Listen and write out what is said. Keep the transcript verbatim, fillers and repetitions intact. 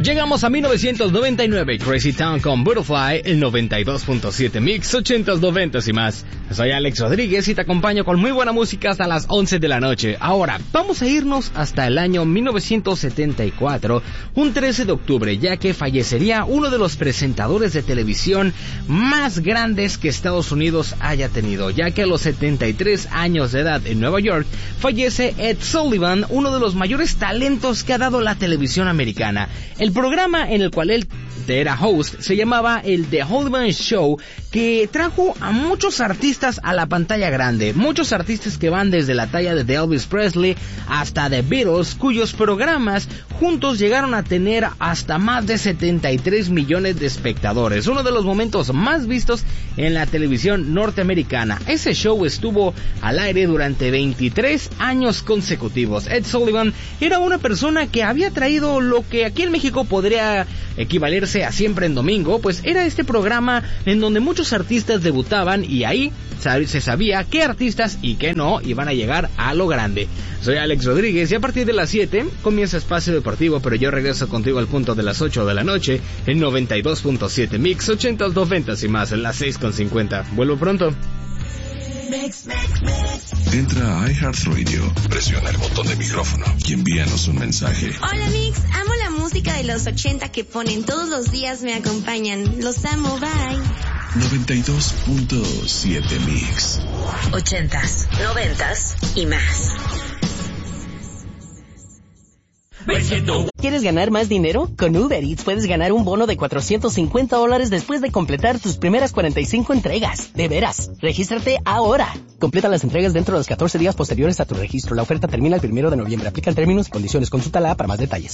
Llegamos a mil novecientos noventa y nueve, Crazy Town con Butterfly, el noventa y dos punto siete Mix, ochentas, noventas y más. Soy Alex Rodríguez y te acompaño con muy buena música hasta las once de la noche. Ahora, vamos a irnos hasta el año mil novecientos setenta y cuatro, un trece de octubre, ya que fallecería uno de los presentadores de televisión más grandes que Estados Unidos haya tenido, ya que a los setenta y tres años de edad en Nueva York, fallece Ed Sullivan, uno de los mayores talentos que ha dado la televisión americana. El programa en el cual él era host se llamaba el The Sullivan Show, que trajo a muchos artistas a la pantalla grande, muchos artistas que van desde la talla de Elvis Presley hasta The Beatles, cuyos programas juntos llegaron a tener hasta más de setenta y tres millones de espectadores, uno de los momentos más vistos en la televisión norteamericana. Ese show estuvo al aire durante veintitrés años consecutivos. Ed Sullivan era una persona que había traído lo que aquí en México podría equivalerse a Siempre en Domingo, pues era este programa en donde muchos artistas debutaban y ahí se sabía qué artistas y qué no iban a llegar a lo grande. Soy Alex Rodríguez y a partir de las siete comienza Espacio Deportivo, pero yo regreso contigo al punto de las ocho de la noche en noventa y dos punto siete Mix, ochentas, noventas y más, en las seis con cincuenta. Vuelvo pronto. Mix, mix, mix. Entra a iHeartRadio, presiona el botón de micrófono y envíanos un mensaje. Hola Mix, amo la música de los ochenta que ponen todos los días, me acompañan. Los amo, bye. noventa y dos punto siete Mix. Ochentas, noventas y más. ¿Quieres ganar más dinero? Con Uber Eats puedes ganar un bono de cuatrocientos cincuenta dólares después de completar tus primeras cuarenta y cinco entregas. De veras, regístrate ahora. Completa las entregas dentro de los catorce días posteriores a tu registro. La oferta termina el primero de noviembre. Aplican términos y condiciones. Consúltala para más detalles.